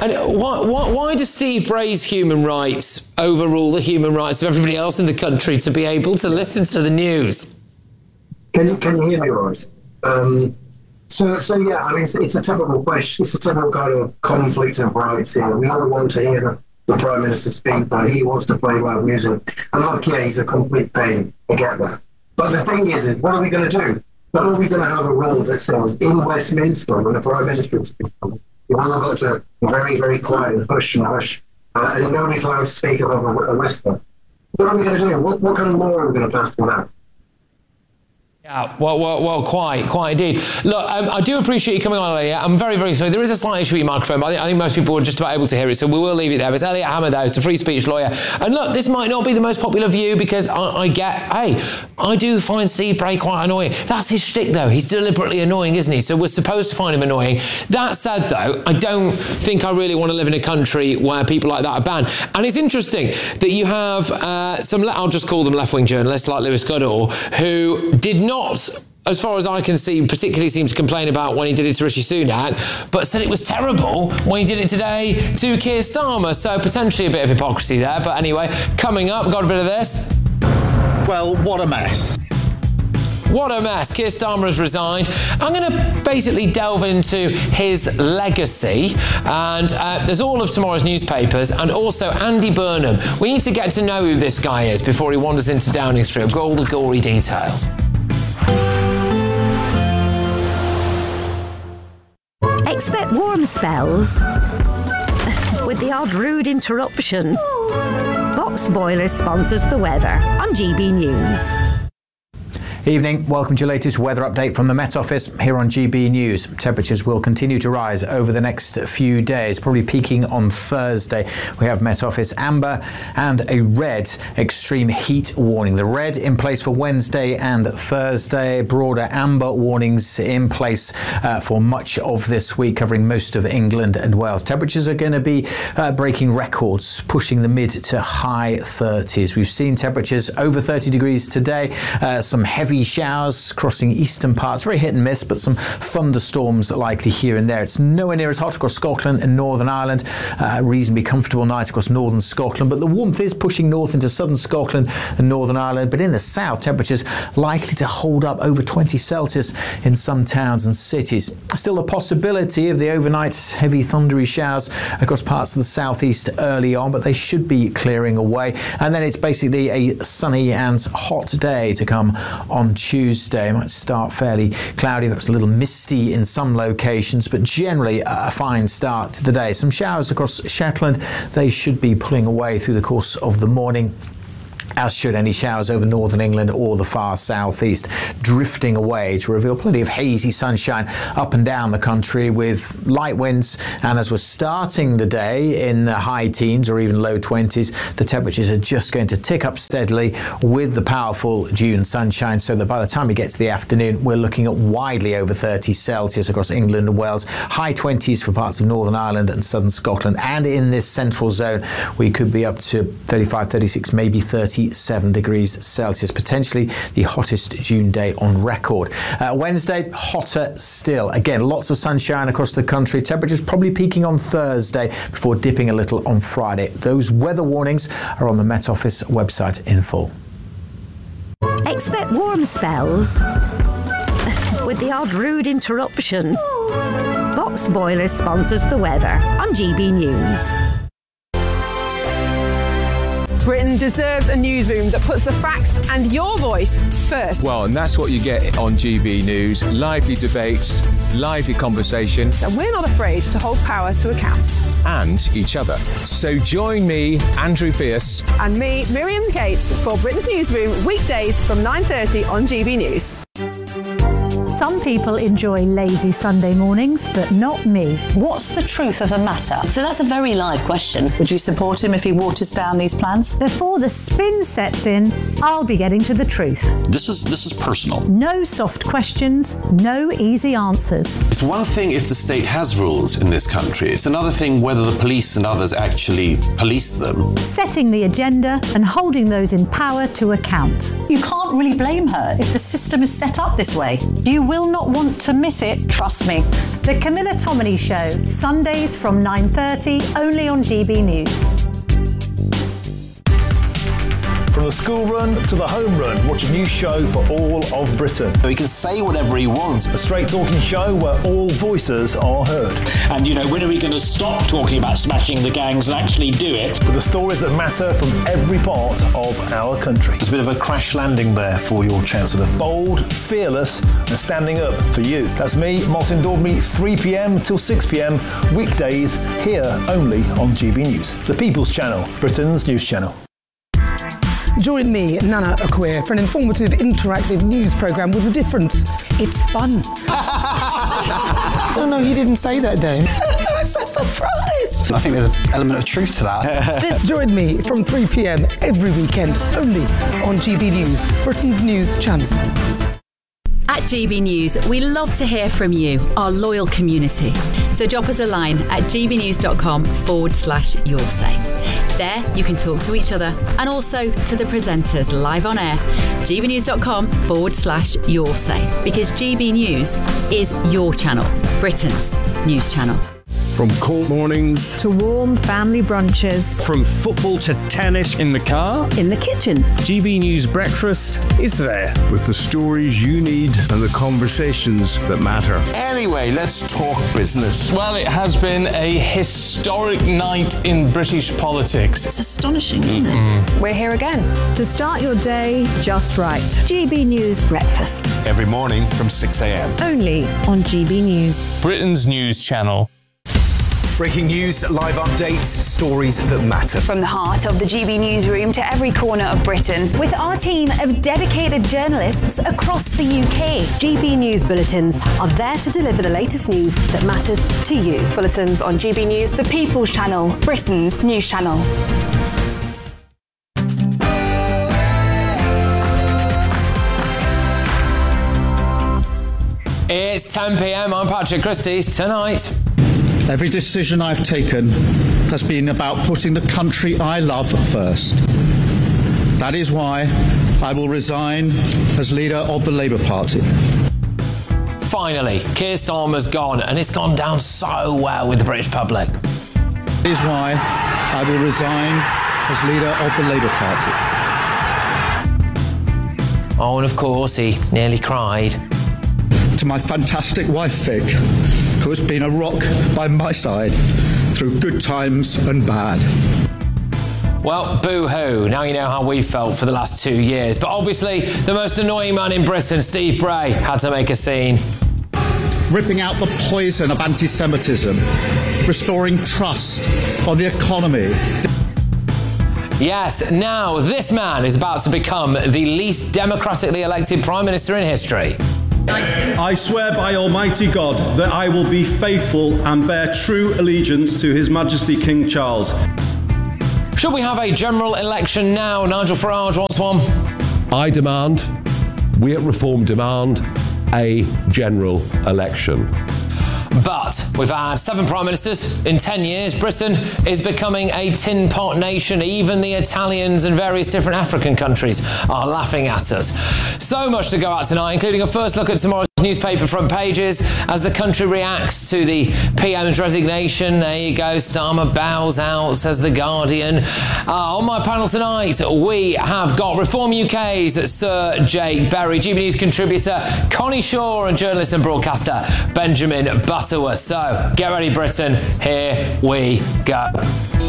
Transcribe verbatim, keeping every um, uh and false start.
And why, why, why does Steve Bray's human rights overrule the human rights of everybody else in the country to be able to listen to the news? Can you can you hear me, Royce? Um, so so yeah, I mean it's, it's a typical question. It's a typical kind of conflict of rights here. We all want to hear the Prime Minister speak, but he wants to play loud music. And look, yeah, he's a complete pain. I get that. But the thing is, is what are we going to do? But are we going to have a rule that says in Westminster when the Prime Minister speaks, you've all got to be very, very quiet and hush and hush, uh, and nobody's allowed to speak above a, a whisper? What are we going to do? What, what kind of law are we going to pass for that? Yeah, well, well, well, quite, quite indeed. Look, um, I do appreciate you coming on, Elliot. I'm very, very sorry. There is a slight issue with your microphone, but I think, I think most people were just about able to hear it, so we will leave it there. But it's Elliot Hammer, though, it's a free speech lawyer. And look, this might not be the most popular view because I, I get, hey, I do find Steve Bray quite annoying. That's his shtick, though. He's deliberately annoying, isn't he? So we're supposed to find him annoying. That said, though, I don't think I really want to live in a country where people like that are banned. And it's interesting that you have uh, some, I'll just call them left-wing journalists like Lewis Goodall, who did not, as far as I can see, particularly seemed to complain about when he did it to Rishi Sunak, but said it was terrible when he did it today to Keir Starmer. So potentially a bit of hypocrisy there. But anyway, coming up, got a bit of this. Well, what a mess. What a mess. Keir Starmer has resigned. I'm going to basically delve into his legacy. And uh, there's all of tomorrow's newspapers and also Andy Burnham. We need to get to know who this guy is before he wanders into Downing Street. I've got all the gory details. Expect warm spells with the odd rude interruption. Box Boilers sponsors the weather on G B News. Evening, welcome to your latest weather update from the Met Office here on G B News. Temperatures will continue to rise over the next few days, probably peaking on Thursday. We have Met Office amber and a red extreme heat warning. The red in place for Wednesday and Thursday, broader amber warnings in place uh, for much of this week, covering most of England and Wales. Temperatures are going to be uh, breaking records, pushing the mid to high thirties. We've seen temperatures over thirty degrees today, uh, some heavy Heavy showers crossing eastern parts, very hit and miss, but some thunderstorms likely here and there. It's nowhere near as hot across Scotland and Northern Ireland. Uh, reasonably comfortable night across northern Scotland, but the warmth is pushing north into southern Scotland and Northern Ireland. But in the south, temperatures likely to hold up over twenty Celsius in some towns and cities. Still a possibility of the overnight heavy thundery showers across parts of the southeast early on, but they should be clearing away. And then it's basically a sunny and hot day to come on On Tuesday. It might start fairly cloudy, perhaps a little misty in some locations, but generally a fine start to the day. Some showers across Shetland. They should be pulling away through the course of the morning, as should any showers over northern England or the far southeast, drifting away to reveal plenty of hazy sunshine up and down the country with light winds. And as we're starting the day in the high teens or even low twenties, the temperatures are just going to tick up steadily with the powerful June sunshine, so that by the time we get to the afternoon, we're looking at widely over thirty Celsius across England and Wales, high twenties for parts of Northern Ireland and southern Scotland. And in this central zone, we could be up to thirty-five, thirty-six, maybe thirty seven degrees Celsius, potentially the hottest June day on record. Uh, Wednesday, hotter still. Again, lots of sunshine across the country. Temperatures probably peaking on Thursday before dipping a little on Friday. Those weather warnings are on the Met Office website in full. Expect warm spells with the odd rude interruption. Box Boilers sponsors the weather on G B News. Britain deserves a newsroom that puts the facts and your voice first. Well, and that's what you get on G B News. Lively debates, lively conversation. And we're not afraid to hold power to account. And each other. So join me, Andrew Pierce. And me, Miriam Gates, for Britain's Newsroom, weekdays from nine thirty on G B News. Some people enjoy lazy Sunday mornings, but not me. What's the truth of the matter? So that's a very live question. Would you support him if he waters down these plans? Before the spin sets in, I'll be getting to the truth. This is this is personal. No soft questions, no easy answers. It's one thing if the state has rules in this country. It's another thing whether the police and others actually police them. Setting the agenda and holding those in power to account. You can't really blame her if the system is set up this way. You will not want to miss it, trust me. The Camilla Tominey Show, Sundays from nine thirty, only on G B News. From the school run to the home run, watch a new show for all of Britain. He can say whatever he wants. A straight talking show where all voices are heard. And, you know, when are we going to stop talking about smashing the gangs and actually do it? With the stories that matter from every part of our country. There's a bit of a crash landing there for your Chancellor. Bold, fearless and standing up for you. That's me, Martin Daubney, three p.m. till six p.m. weekdays here only on G B News. The People's Channel, Britain's news channel. Join me, Nana Akweer, for an informative, interactive news programme with a difference. It's fun. No, no, he didn't say that, Dave. I'm so surprised. I think there's an element of truth to that. Join me from three p.m. every weekend, only on G B News, Britain's news channel. At G B News, we love to hear from you, our loyal community. So drop us a line at gbnews.com forward slash your say. There, you can talk to each other and also to the presenters live on air. gbnews.com forward slash your say. Because G B News is your channel, Britain's news channel. From cold mornings to warm family brunches, from football to tennis in the car, in the kitchen, G B News Breakfast is there with the stories you need and the conversations that matter. Anyway, let's talk business. Well, it has been a historic night in British politics. It's astonishing, isn't mm-hmm. it? We're here again to start your day just right. G B News Breakfast. Every morning from six a.m. Only on G B News, Britain's news channel. Breaking news, live updates, stories that matter. From the heart of the G B newsroom to every corner of Britain, with our team of dedicated journalists across the U K. G B News Bulletins are there to deliver the latest news that matters to you. Bulletins on G B News, the People's Channel, Britain's news channel. It's ten p.m. I'm Patrick Christys. Tonight, every decision I've taken has been about putting the country I love first. That is why I will resign as leader of the Labour Party. Finally, Keir Starmer's gone, and it's gone down so well with the British public. That is why I will resign as leader of the Labour Party. Oh, and of course, he nearly cried. To my fantastic wife, Vic, who has been a rock by my side through good times and bad. Well, boo-hoo. Now you know how we felt for the last two years. But obviously, the most annoying man in Britain, Steve Bray, had to make a scene. Ripping out the poison of anti-Semitism, restoring trust on the economy. Yes, now this man is about to become the least democratically elected Prime Minister in history. I swear by Almighty God that I will be faithful and bear true allegiance to His Majesty King Charles. Should we have a general election now? Nigel Farage wants one. I demand, we at Reform demand, a general election. But we've had seven prime ministers in ten years. Britain is becoming a tin pot nation. Even the Italians and various different African countries are laughing at us. So much to go at tonight, including a first look at tomorrow's newspaper front pages as the country reacts to the P M's resignation. There you go, Starmer bows out, says The Guardian. Uh, on my panel tonight, we have got Reform U K's Sir Jake Berry, G B News contributor Connie Shaw, and journalist and broadcaster Benjamin Butterworth. So, get ready, Britain. Here we go.